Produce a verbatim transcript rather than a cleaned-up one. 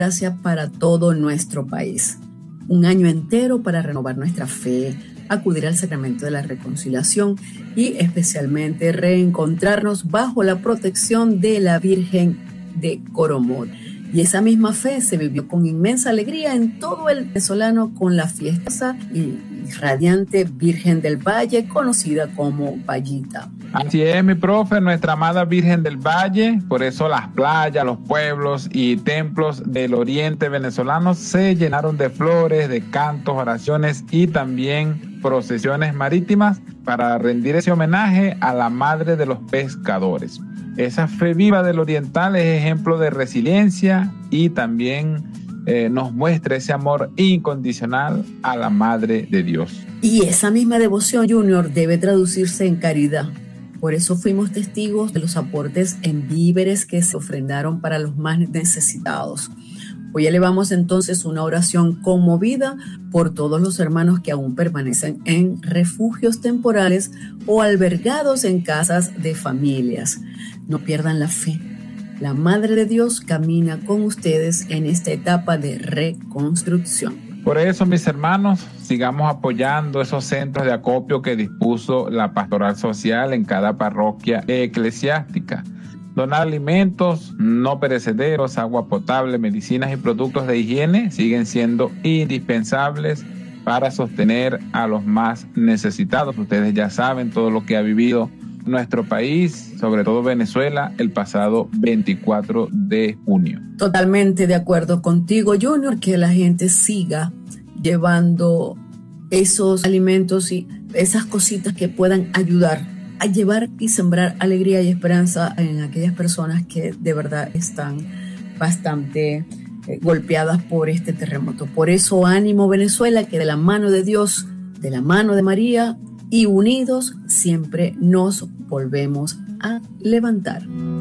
gracia para todo nuestro país. Un año entero para renovar nuestra fe, acudir al sacramento de la reconciliación y especialmente reencontrarnos bajo la protección de la Virgen de Coromot. Y esa misma fe se vivió con inmensa alegría en todo el venezolano con la fiesta y radiante Virgen del Valle, conocida como Vallita. Así es, mi profe, nuestra amada Virgen del Valle. Por eso las playas, los pueblos y templos del oriente venezolano se llenaron de flores, de cantos, oraciones y también procesiones marítimas para rendir ese homenaje a la madre de los pescadores. Esa fe viva del oriental es ejemplo de resiliencia y también eh, nos muestra ese amor incondicional a la Madre de Dios. Y esa misma devoción, Junior, debe traducirse en caridad. Por eso fuimos testigos de los aportes en víveres que se ofrendaron para los más necesitados. Hoy elevamos entonces una oración conmovida por todos los hermanos que aún permanecen en refugios temporales o albergados en casas de familias. No pierdan la fe. La Madre de Dios camina con ustedes en esta etapa de reconstrucción. Por eso, mis hermanos, sigamos apoyando esos centros de acopio que dispuso la Pastoral Social en cada parroquia eclesiástica. Donar alimentos no perecederos, agua potable, medicinas y productos de higiene siguen siendo indispensables para sostener a los más necesitados. Ustedes ya saben todo lo que ha vivido nuestro país, sobre todo Venezuela, el pasado veinticuatro de junio. Totalmente de acuerdo contigo, Junior, que la gente siga llevando esos alimentos y esas cositas que puedan ayudar a llevar y sembrar alegría y esperanza en aquellas personas que de verdad están bastante eh, golpeadas por este terremoto. Por eso, ánimo Venezuela, que de la mano de Dios, de la mano de María y unidos siempre nos volvemos a levantar.